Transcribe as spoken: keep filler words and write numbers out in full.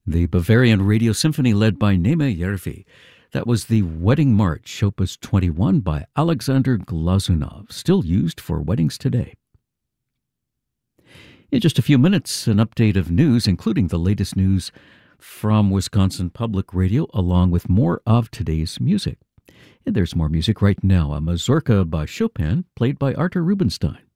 The Bavarian Radio Symphony led by Németh Järvi. That was the Wedding March, Opus twenty-one by Alexander Glazunov, still used for weddings today. In just a few minutes, an update of news, including the latest news from Wisconsin Public Radio, along with more of today's music. And there's more music right now, a mazurka by Chopin, played by Artur Rubinstein.